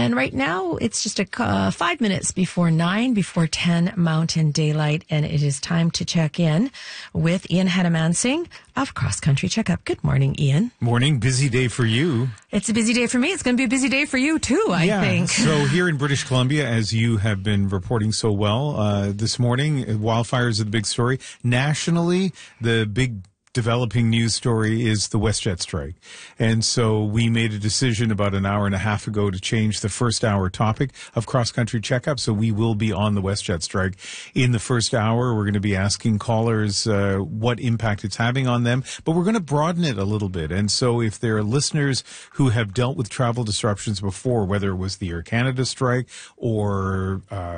And right now, it's just 5 minutes before 9, before 10 Mountain Daylight, and it is time to check in with Ian Hadamansing of Cross Country Checkup. Good morning, Ian. Morning. Busy day for you. It's a busy day for me. It's going to be a busy day for you, too, I think. So here in British Columbia, as you have been reporting so well this morning, wildfires are the big story. Nationally, the big developing news story is the WestJet strike. And so we made a decision about an hour and a half ago to change the first hour topic of Cross Country Checkup. So we will be on the WestJet strike. In the first hour, we're going to be asking callers what impact it's having on them, but we're going to broaden it a little bit. And so if there are listeners who have dealt with travel disruptions before, whether it was the Air Canada strike or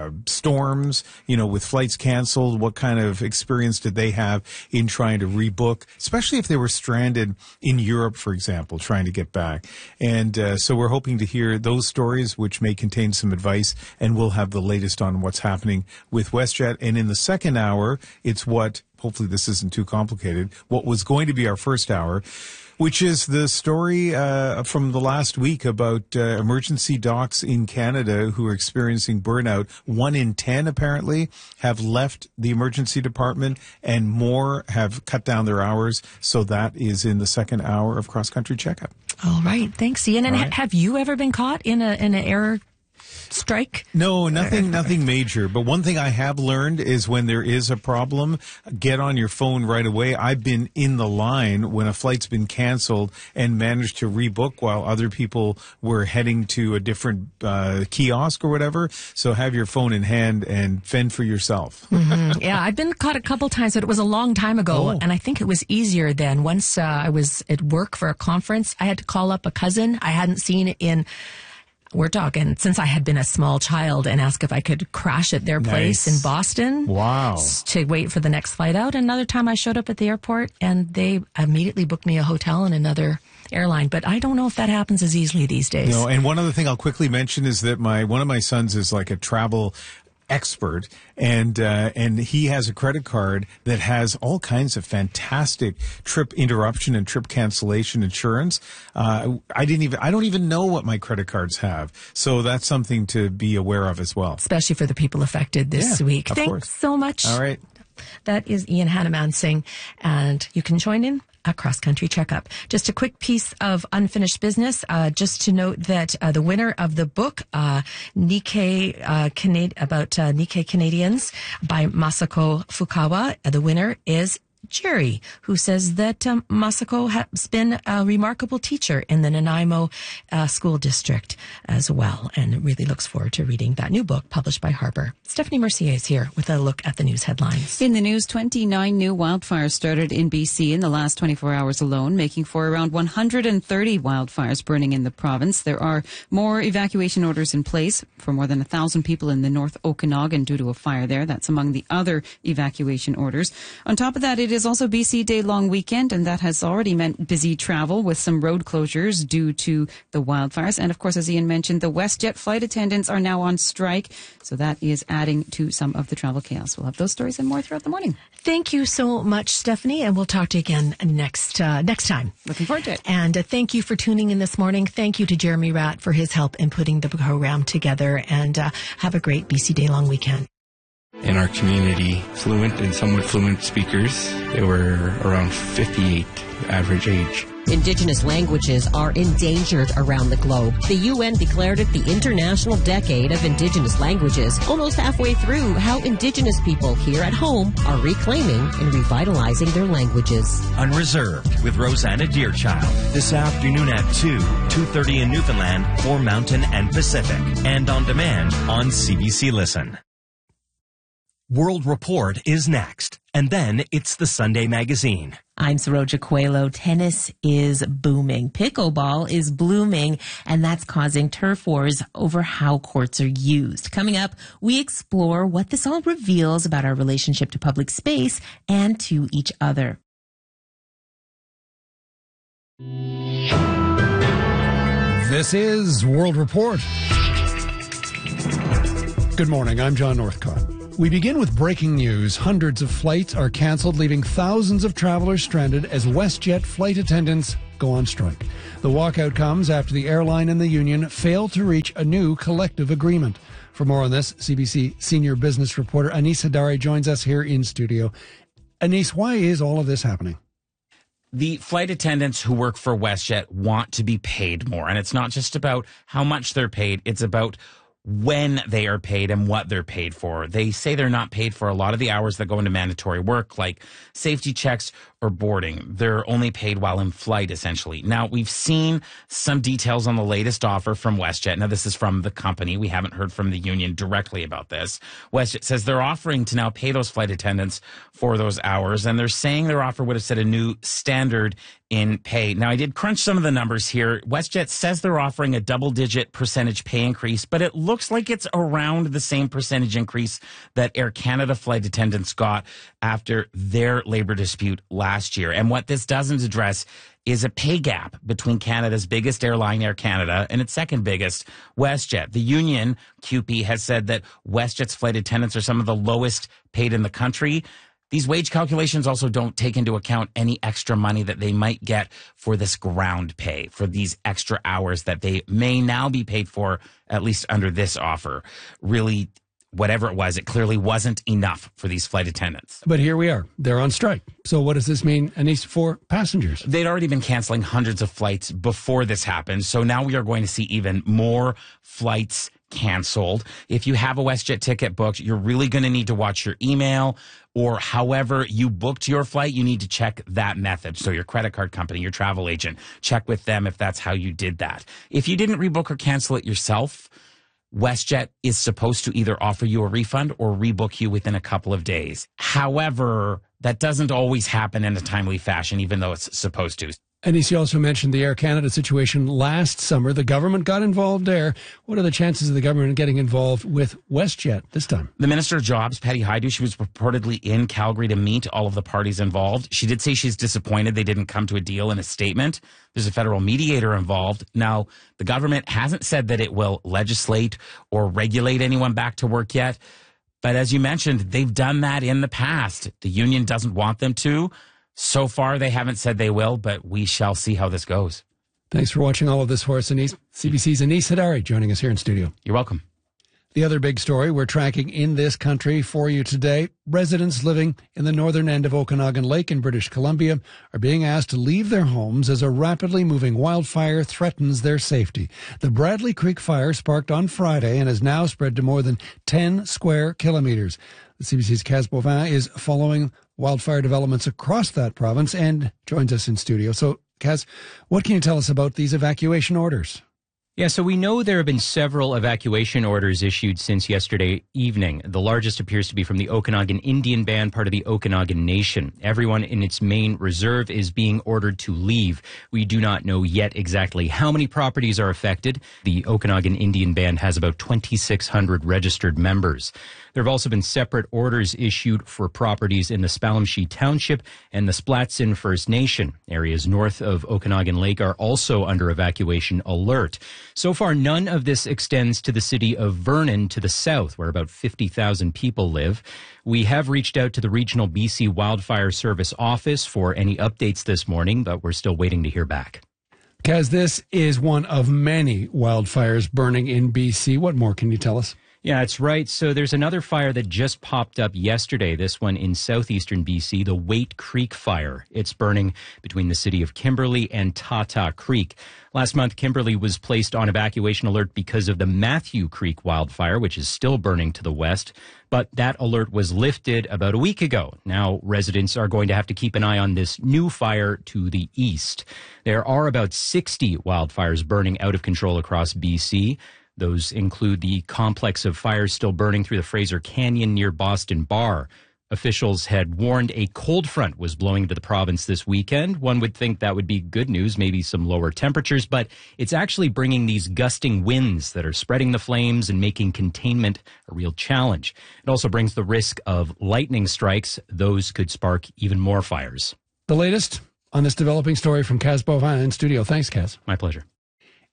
storms, with flights canceled, what kind of experience did they have in trying to rebook? Especially if they were stranded in Europe, for example, trying to get back. And so we're hoping to hear those stories, which may contain some advice, and we'll have the latest on what's happening with WestJet. And in the second hour, it's hopefully this isn't too complicated, what was going to be our first hour, which is the story from the last week about emergency docs in Canada who are experiencing burnout. 1 in 10, apparently, have left the emergency department, and more have cut down their hours. So that is in the second hour of Cross Country Checkup. All right. Thanks, Ian. And right. Have you ever been caught in an air strike? No, nothing major. But one thing I have learned is when there is a problem, get on your phone right away. I've been in the line when a flight's been canceled and managed to rebook while other people were heading to a different kiosk or whatever. So have your phone in hand and fend for yourself. Mm-hmm. Yeah, I've been caught a couple times, but it was a long time ago. Oh. And I think it was easier then. Once I was at work for a conference, I had to call up a cousin I hadn't seen we're talking since I had been a small child, and ask if I could crash at their place in Boston. Wow. To wait for the next flight out. Another time I showed up at the airport and they immediately booked me a hotel in another airline. But I don't know if that happens as easily these days. No, and one other thing I'll quickly mention is that one of my sons is like a travel expert, and he has a credit card that has all kinds of fantastic trip interruption and trip cancellation insurance. I don't even know what my credit cards have, so that's something to be aware of as well, especially for the people affected this week. Thanks so much. All right, that is Ian Hadamansing, and you can join in a Cross Country Checkup. Just a quick piece of unfinished business. Just to note that the winner of the book, Nikkei Canadians by Masako Fukawa, the winner is Jerry, who says that Masako has been a remarkable teacher in the Nanaimo school district as well, and really looks forward to reading that new book published by Harper. Stephanie Mercier is here with a look at the news headlines. In the news, 29 new wildfires started in BC in the last 24 hours alone, making for around 130 wildfires burning in the province. There are more evacuation orders in place for more than 1,000 people in the North Okanagan due to a fire there. That's among the other evacuation orders. On top of that, it is also BC Day long weekend, and that has already meant busy travel with some road closures due to the wildfires. And of course, as Ian mentioned, the WestJet flight attendants are now on strike, so that is adding to some of the travel chaos. We'll have those stories and more throughout the morning. Thank you so much, Stephanie, and we'll talk to you again next time. Looking forward to it. And thank you for tuning in this morning. Thank you to Jeremy Ratt for his help in putting the program together, and have a great BC Day long weekend. In our community, fluent and somewhat fluent speakers, they were around 58 average age. Indigenous languages are endangered around the globe. The UN declared it the International Decade of Indigenous Languages, almost halfway through how Indigenous people here at home are reclaiming and revitalizing their languages. Unreserved with Rosanna Deerchild this afternoon at 2:30 in Newfoundland for Mountain and Pacific, and on demand on CBC Listen. World Report is next, and then it's the Sunday Magazine. I'm Saroja Coelho. Tennis is booming. Pickleball is blooming, and that's causing turf wars over how courts are used. Coming up, we explore what this all reveals about our relationship to public space and to each other. This is World Report. Good morning, I'm John Northcott. We begin with breaking news. Hundreds of flights are canceled, leaving thousands of travelers stranded as WestJet flight attendants go on strike. The walkout comes after the airline and the union failed to reach a new collective agreement. For more on this, CBC senior business reporter Anis Hadari joins us here in studio. Anis, why is all of this happening? The flight attendants who work for WestJet want to be paid more. And it's not just about how much they're paid. It's about when they are paid and what they're paid for. They say they're not paid for a lot of the hours that go into mandatory work, like safety checks or boarding. They're only paid while in flight, essentially. Now, we've seen some details on the latest offer from WestJet. Now, this is from the company. We haven't heard from the union directly about this. WestJet says they're offering to now pay those flight attendants for those hours, and they're saying their offer would have set a new standard in pay. Now, I did crunch some of the numbers here. WestJet says they're offering a double-digit percentage pay increase, but it looks like it's around the same percentage increase that Air Canada flight attendants got after their labor dispute last year. And what this doesn't address is a pay gap between Canada's biggest airline, Air Canada, and its second biggest, WestJet. The union, CUPE, has said that WestJet's flight attendants are some of the lowest paid in the country. These wage calculations also don't take into account any extra money that they might get for this ground pay, for these extra hours that they may now be paid for, at least under this offer. Really, whatever it was, it clearly wasn't enough for these flight attendants. But here we are. They're on strike. So what does this mean, Anis, for passengers? They'd already been canceling hundreds of flights before this happened. So now we are going to see even more flights canceled. If you have a WestJet ticket booked, you're really going to need to watch your email, or however you booked your flight, you need to check that method. So your credit card company, your travel agent, check with them if that's how you did that. If you didn't rebook or cancel it yourself, WestJet is supposed to either offer you a refund or rebook you within a couple of days. However, that doesn't always happen in a timely fashion, even though it's supposed to. Anis, you also mentioned the Air Canada situation last summer. The government got involved there. What are the chances of the government getting involved with WestJet this time? The Minister of Jobs, Patty Hajdu, she was reportedly in Calgary to meet all of the parties involved. She did say she's disappointed they didn't come to a deal in a statement. There's a federal mediator involved. Now, the government hasn't said that it will legislate or regulate anyone back to work yet. But as you mentioned, they've done that in the past. The union doesn't want them to. So far, they haven't said they will, but we shall see how this goes. Thanks for watching all of this for us, Anis. CBC's Anis Hadari joining us here in studio. You're welcome. The other big story we're tracking in this country for you today, residents living in the northern end of Okanagan Lake in British Columbia are being asked to leave their homes as a rapidly moving wildfire threatens their safety. The Bradley Creek fire sparked on Friday and has now spread to more than 10 square kilometers. The CBC's Kaz Bovin is following wildfire developments across that province and joins us in studio. So, Kaz, what can you tell us about these evacuation orders? Yeah, so we know there have been several evacuation orders issued since yesterday evening. The largest appears to be from the Okanagan Indian Band, part of the Okanagan Nation. Everyone in its main reserve is being ordered to leave. We do not know yet exactly how many properties are affected. The Okanagan Indian Band has about 2,600 registered members. There have also been separate orders issued for properties in the Spalmshee Township and the Splatsin First Nation. Areas north of Okanagan Lake are also under evacuation alert. So far, none of this extends to the city of Vernon to the south, where about 50,000 people live. We have reached out to the regional BC Wildfire Service office for any updates this morning, but we're still waiting to hear back. Kaz, this is one of many wildfires burning in BC. What more can you tell us? Yeah, that's right. So there's another fire that just popped up yesterday, this one in southeastern BC, the Waite Creek Fire. It's burning between the city of Kimberley and Tata Creek. Last month, Kimberley was placed on evacuation alert because of the Matthew Creek wildfire, which is still burning to the west. But that alert was lifted about a week ago. Now, residents are going to have to keep an eye on this new fire to the east. There are about 60 wildfires burning out of control across BC. Those include the complex of fires still burning through the Fraser Canyon near Boston Bar. Officials had warned a cold front was blowing into the province this weekend. One would think that would be good news, maybe some lower temperatures, but it's actually bringing these gusting winds that are spreading the flames and making containment a real challenge. It also brings the risk of lightning strikes. Those could spark even more fires. The latest on this developing story from Kaz Bovin in studio. Thanks, Kaz. My pleasure.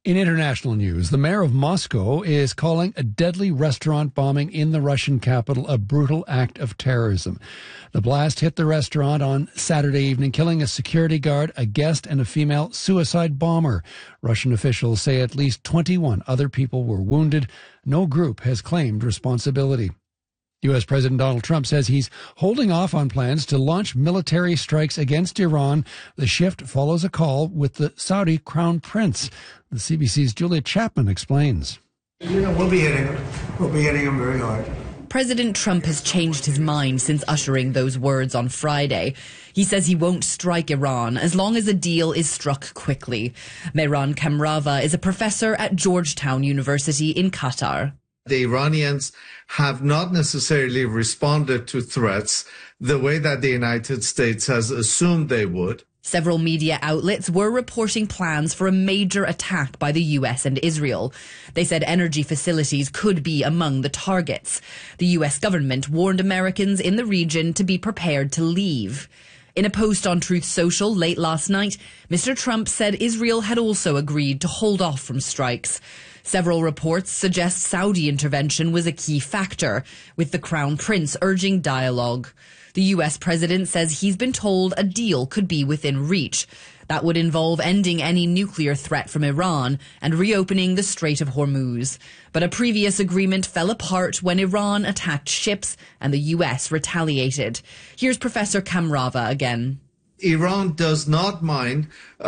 In international news, the mayor of Moscow is calling a deadly restaurant bombing in the Russian capital a brutal act of terrorism. The blast hit the restaurant on Saturday evening, killing a security guard, a guest, and a female suicide bomber. Russian officials say at least 21 other people were wounded. No group has claimed responsibility. U.S. President Donald Trump says he's holding off on plans to launch military strikes against Iran. The shift follows a call with the Saudi Crown Prince. The CBC's Julia Chapman explains. We'll be hitting him. We'll be hitting him very hard. President Trump has changed his mind since uttering those words on Friday. He says he won't strike Iran as long as a deal is struck quickly. Mehran Kamrava is a professor at Georgetown University in Qatar. The Iranians have not necessarily responded to threats the way that the United States has assumed they would. Several media outlets were reporting plans for a major attack by the US and Israel. They said energy facilities could be among the targets. The US government warned Americans in the region to be prepared to leave. In a post on Truth Social late last night, Mr. Trump said Israel had also agreed to hold off from strikes. Several reports suggest Saudi intervention was a key factor, with the Crown Prince urging dialogue. The US president says he's been told a deal could be within reach. That would involve ending any nuclear threat from Iran and reopening the Strait of Hormuz. But a previous agreement fell apart when Iran attacked ships and the US retaliated. Here's Professor Kamrava again. Iran does not mind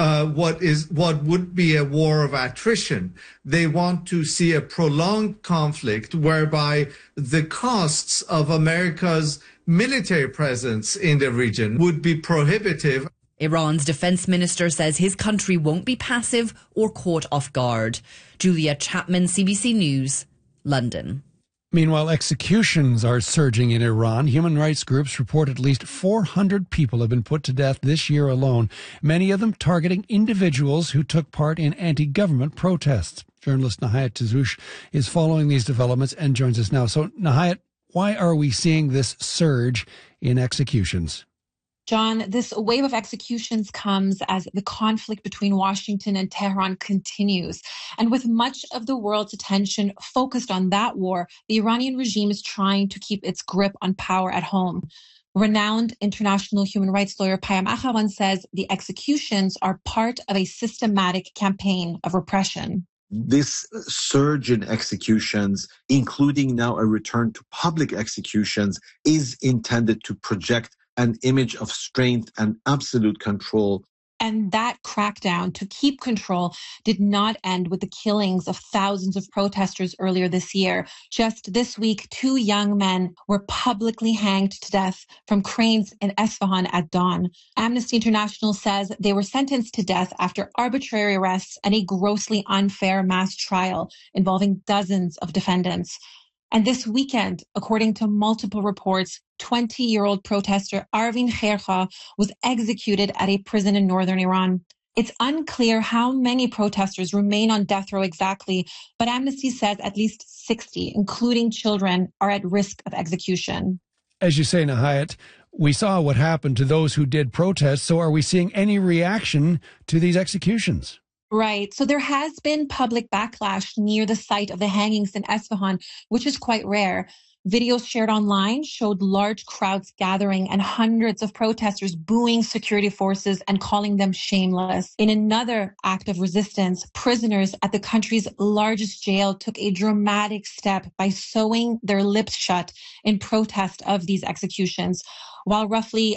what would be a war of attrition. They want to see a prolonged conflict whereby the costs of America's military presence in the region would be prohibitive. Iran's defense minister says his country won't be passive or caught off guard. Julia Chapman, CBC News, London. Meanwhile, executions are surging in Iran. Human rights groups report at least 400 people have been put to death this year alone, many of them targeting individuals who took part in anti-government protests. Journalist Nahayat Tazoush is following these developments and joins us now. So, Nahayat, why are we seeing this surge in executions? John, this wave of executions comes as the conflict between Washington and Tehran continues. And with much of the world's attention focused on that war, the Iranian regime is trying to keep its grip on power at home. Renowned international human rights lawyer Payam Akhavan says the executions are part of a systematic campaign of repression. This surge in executions, including now a return to public executions, is intended to project an image of strength and absolute control. And that crackdown to keep control did not end with the killings of thousands of protesters earlier this year. Just this week, 2 young men were publicly hanged to death from cranes in Esfahan at dawn. Amnesty International says they were sentenced to death after arbitrary arrests and a grossly unfair mass trial involving dozens of defendants. And this weekend, according to multiple reports, 20-year-old protester Arvin Khairkha was executed at a prison in northern Iran. It's unclear how many protesters remain on death row exactly, but Amnesty says at least 60, including children, are at risk of execution. As you say, Nahayat, we saw what happened to those who did protest, so are we seeing any reaction to these executions? Right. So there has been public backlash near the site of the hangings in Esfahan, which is quite rare. Videos shared online showed large crowds gathering and hundreds of protesters booing security forces and calling them shameless. In another act of resistance, prisoners at the country's largest jail took a dramatic step by sewing their lips shut in protest of these executions, while roughly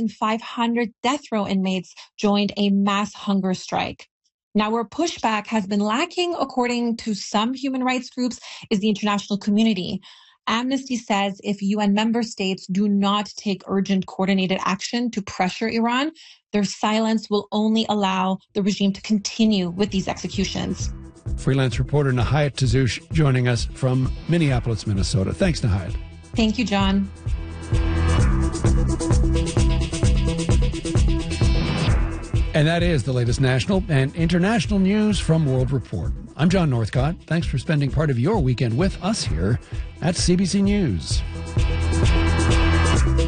1,500 death row inmates joined a mass hunger strike. Now, where pushback has been lacking, according to some human rights groups, is the international community. Amnesty says if UN member states do not take urgent coordinated action to pressure Iran, their silence will only allow the regime to continue with these executions. Freelance reporter Nahayat Tazoush joining us from Minneapolis, Minnesota. Thanks, Nahayat. Thank you, John. And that is the latest national and international news from World Report. I'm John Northcott. Thanks for spending part of your weekend with us here at CBC News.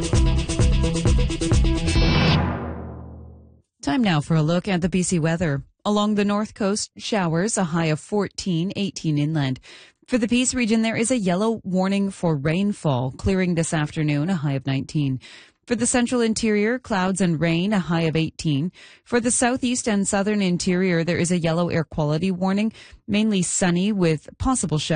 Time now for a look at the BC weather. Along the north coast, showers, a high of 14, 18 inland. For the Peace region, there is a yellow warning for rainfall, clearing this afternoon, a high of 19. For the central interior, clouds and rain, a high of 18. For the southeast and southern interior, there is a yellow air quality warning, mainly sunny with possible showers.